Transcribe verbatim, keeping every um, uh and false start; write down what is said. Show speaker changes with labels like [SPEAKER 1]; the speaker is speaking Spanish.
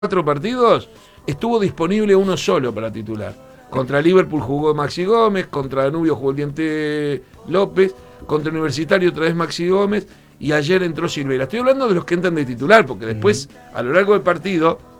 [SPEAKER 1] cuatro partidos estuvo disponible uno solo para titular. Contra Liverpool jugó Maxi Gómez, contra Danubio jugó el Diente López, contra Universitario otra vez Maxi Gómez y ayer entró Silveira. Estoy hablando de los que entran de titular, porque después, a lo largo del partido,